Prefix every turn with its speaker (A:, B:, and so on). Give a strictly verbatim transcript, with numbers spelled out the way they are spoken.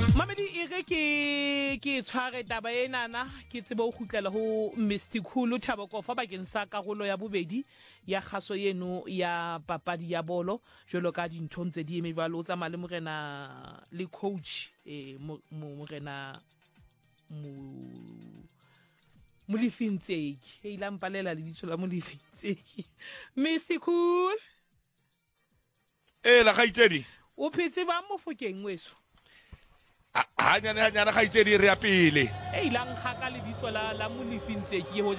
A: Mamedi e re ke ke tshware taba enana ke tsebe o khutlela ho Mystikhulu Thabokofa bakeng sa karolo ya bobedi ya kgaso yeno ya papadi ya bolo jolo ka dinthong tse di eme jwalo tsa male morena le coach e morena mo Molefintseki e ila mpalela le ditso la Molefintseki Mystikhulu
B: e la gaitsedi
A: o phetse ba Mofokeng weso
B: ha nyane ha nyane gaitsedi re ya pele
A: e ilang ga ka le ditso la la Molefintseki